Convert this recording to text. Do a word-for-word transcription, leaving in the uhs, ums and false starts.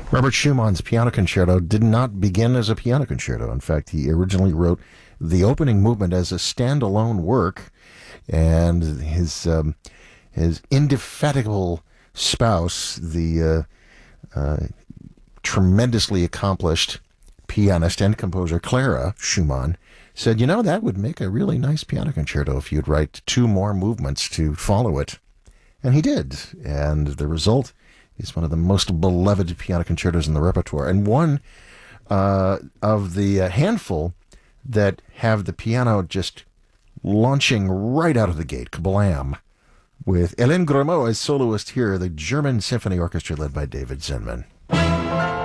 Robert Schumann's piano concerto did not begin as a piano concerto. In fact, he originally wrote the opening movement as a standalone work, and his um, his indefatigable spouse, the uh, uh, tremendously accomplished pianist and composer Clara Schumann, said, you know, that would make a really nice piano concerto if you'd write two more movements to follow it. And he did. And the result is one of the most beloved piano concertos in the repertoire, and one uh, of the uh, handful that have the piano just launching right out of the gate, kablam, with Hélène Grimaud as soloist here, the German Symphony Orchestra led by David Zinman.